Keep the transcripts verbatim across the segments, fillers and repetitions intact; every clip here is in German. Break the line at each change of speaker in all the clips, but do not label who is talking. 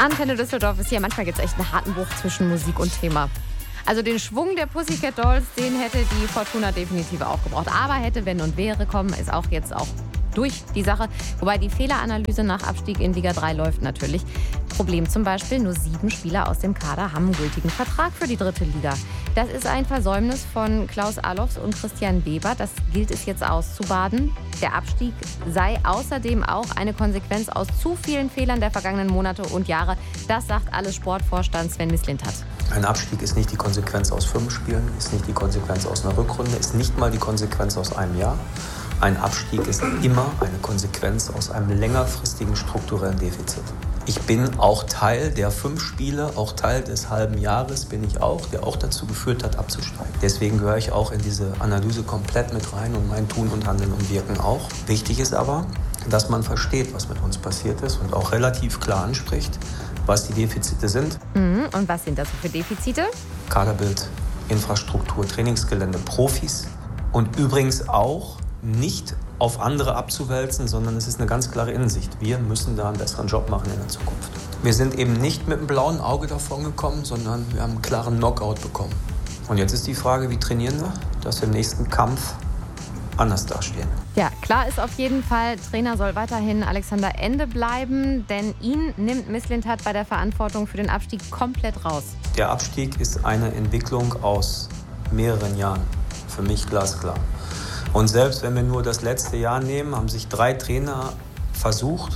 Antenne Düsseldorf ist hier. Manchmal gibt es echt einen harten Bruch zwischen Musik und Thema. Also den Schwung der Pussycat Dolls, den hätte die Fortuna definitiv auch gebraucht. Aber hätte, wenn und wäre kommen, ist auch jetzt auch durch die Sache. Wobei die Fehleranalyse nach Abstieg in Liga drei läuft natürlich. Problem zum Beispiel, nur sieben Spieler aus dem Kader haben einen gültigen Vertrag für die dritte Liga. Das ist ein Versäumnis von Klaus Allofs und Christian Weber. Das gilt es jetzt auszubaden. Der Abstieg sei außerdem auch eine Konsequenz aus zu vielen Fehlern der vergangenen Monate und Jahre. Das sagt alles Sportvorstand Sven Mislintat.
Ein Abstieg ist nicht die Konsequenz aus fünf Spielen, ist nicht die Konsequenz aus einer Rückrunde, ist nicht mal die Konsequenz aus einem Jahr. Ein Abstieg ist immer eine Konsequenz aus einem längerfristigen strukturellen Defizit. Ich bin auch Teil der fünf Spiele, auch Teil des halben Jahres bin ich auch, der auch dazu geführt hat, abzusteigen. Deswegen gehöre ich auch in diese Analyse komplett mit rein und mein Tun und Handeln und Wirken auch. Wichtig ist aber, dass man versteht, was mit uns passiert ist und auch relativ klar anspricht, was die Defizite sind.
Mhm. Und was sind das für Defizite?
Kaderbild, Infrastruktur, Trainingsgelände, Profis und übrigens auch nicht auf andere abzuwälzen, sondern es ist eine ganz klare Innensicht. Wir müssen da einen besseren Job machen in der Zukunft. Wir sind eben nicht mit einem blauen Auge davon gekommen, sondern wir haben einen klaren Knockout bekommen. Und jetzt ist die Frage, wie trainieren wir, dass wir im nächsten Kampf anders dastehen.
Ja, klar ist auf jeden Fall, Trainer soll weiterhin Alexander Ende bleiben, denn ihn nimmt Mislintat bei der Verantwortung für den Abstieg komplett raus.
Der Abstieg ist eine Entwicklung aus mehreren Jahren, für mich glasklar. Und selbst wenn wir nur das letzte Jahr nehmen, haben sich drei Trainer versucht,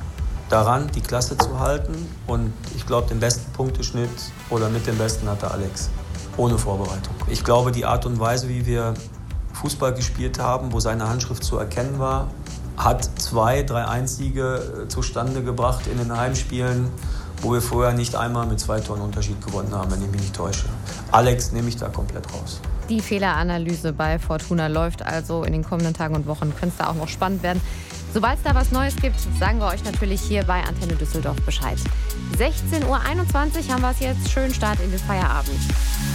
daran die Klasse zu halten. Und ich glaube, den besten Punkteschnitt oder mit dem besten hatte Alex, ohne Vorbereitung. Ich glaube, die Art und Weise, wie wir Fußball gespielt haben, wo seine Handschrift zu erkennen war, hat zwei, drei Einsiege zustande gebracht in den Heimspielen, wo wir vorher nicht einmal mit zwei Toren Unterschied gewonnen haben, wenn ich mich nicht täusche. Alex nehme ich da komplett raus.
Die Fehleranalyse bei Fortuna läuft also in den kommenden Tagen und Wochen. Könnte es da auch noch spannend werden. Sobald es da was Neues gibt, sagen wir euch natürlich hier bei Antenne Düsseldorf Bescheid. sechzehn Uhr einundzwanzig haben wir es jetzt. Schönen Start in den Feierabend.